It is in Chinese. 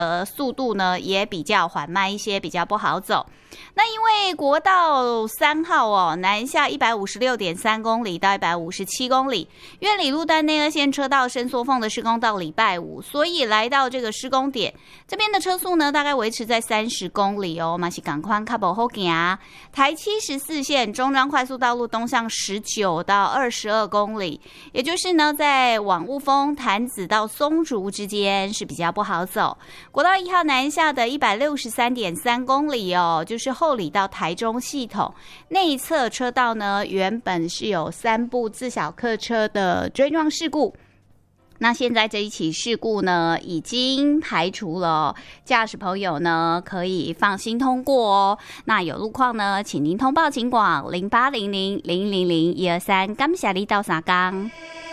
速度呢也比较缓慢一些，比较不好走。那因为国道3号哦，南下156.3公里到157公里，苑里路段内二线车道伸缩缝的施工到礼拜五，所以来到这个施工点，这边的车速呢大概维持在30公里哦，嘛是赶快较不好行。台74线中彰快速道路东向19到22公里，也就是呢在往雾峰、潭子到松竹之间是比较不好走。国道1号南下的163.3公里哦，就是后里到台中系统内侧车道呢，原本是有3部自小客车的追撞事故。那现在这一起事故呢，已经排除了，驾驶朋友呢可以放心通过哦。那有路况呢，请您通报警广0800000123，感谢你到三江。